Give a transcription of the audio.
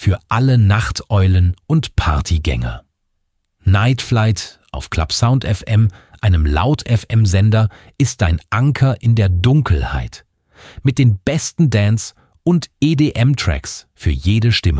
für alle Nachteulen und Partygänger. Night Flight auf Club Sound FM, einem Laut-FM-Sender, ist dein Anker in der Dunkelheit. Mit den besten Dance- und EDM-Tracks für jede Stimmung.